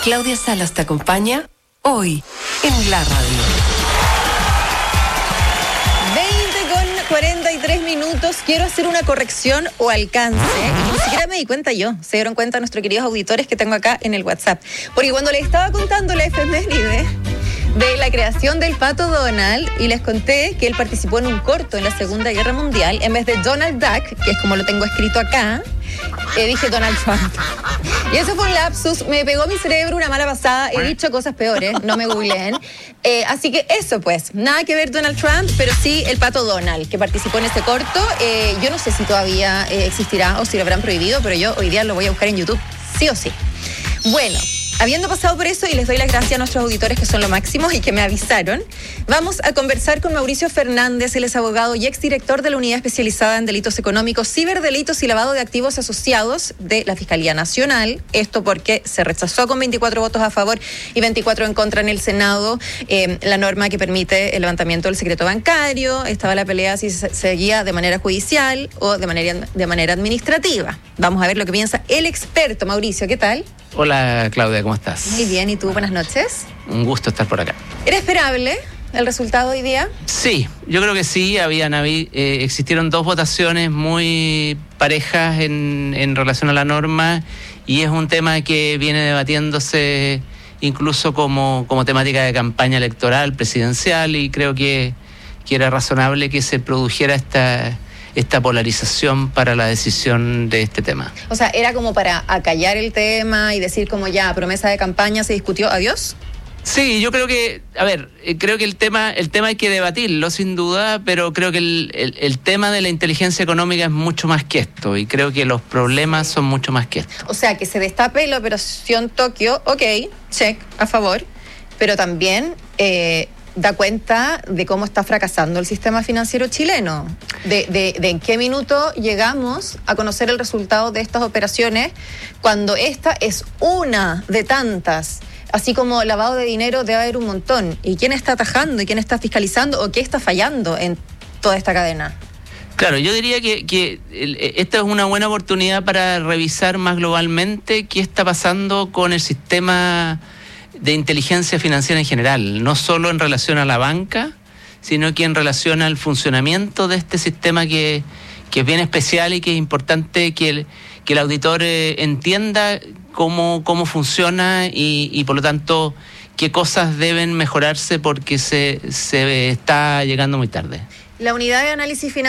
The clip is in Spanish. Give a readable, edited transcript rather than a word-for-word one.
Claudia Salas te acompaña hoy en la radio. 20:43. Quiero hacer una corrección o alcance. Ni siquiera me di cuenta yo. Se dieron cuenta nuestros queridos auditores que tengo acá en el WhatsApp. Porque cuando les estaba contando la efeméride de la creación del Pato Donald y les conté que él participó en un corto en la Segunda Guerra Mundial, en vez de Donald Duck, que es como lo tengo escrito acá, dije Donald Trump. Y eso fue un lapsus, me pegó mi cerebro una mala pasada, he dicho cosas peores, no me googleen. Así que eso pues, nada que ver Donald Trump, pero sí el Pato Donald, que participó en este corto. Yo no sé si todavía existirá o si lo habrán prohibido, pero yo hoy día lo voy a buscar en YouTube, sí o sí. Bueno, habiendo pasado por eso, y les doy las gracias a nuestros auditores que son lo máximo y que me avisaron, vamos a conversar con Mauricio Fernández. Él es abogado y exdirector de la Unidad Especializada en Delitos Económicos, Ciberdelitos y Lavado de Activos Asociados de la Fiscalía Nacional. Esto porque se rechazó con 24 votos a favor y 24 en contra en el Senado la norma que permite el levantamiento del secreto bancario. Estaba la pelea si se seguía de manera judicial o de manera administrativa. Vamos a ver lo que piensa el experto. Mauricio, ¿qué tal? Hola Claudia, ¿cómo estás? Muy bien, ¿y tú? Buenas noches. Un gusto estar por acá. ¿Era esperable el resultado hoy día? Sí, yo creo que sí. Existieron dos votaciones muy parejas en relación a la norma, y es un tema que viene debatiéndose incluso como temática de campaña electoral presidencial, y creo que era razonable que se produjera esta polarización para la decisión de este tema. O sea, ¿era como para acallar el tema y decir como ya, promesa de campaña, se discutió, adiós? Sí, yo creo que, creo que el tema hay que debatirlo sin duda, pero creo que el tema de la inteligencia económica es mucho más que esto, y creo que los problemas son mucho más que esto. O sea, que se destape la operación Tokio, ok, check, a favor, pero también da cuenta de cómo está fracasando el sistema financiero chileno, de en qué minuto llegamos a conocer el resultado de estas operaciones, cuando esta es una de tantas. Así como lavado de dinero debe haber un montón. ¿Y quién está atajando y quién está fiscalizando o qué está fallando en toda esta cadena? Claro, yo diría que esta es una buena oportunidad para revisar más globalmente qué está pasando con el sistema de inteligencia financiera en general, no solo en relación a la banca, sino que en relación al funcionamiento de este sistema que es bien especial y que es importante que el auditor entienda cómo funciona y por lo tanto qué cosas deben mejorarse porque se está llegando muy tarde. La unidad de análisis financiero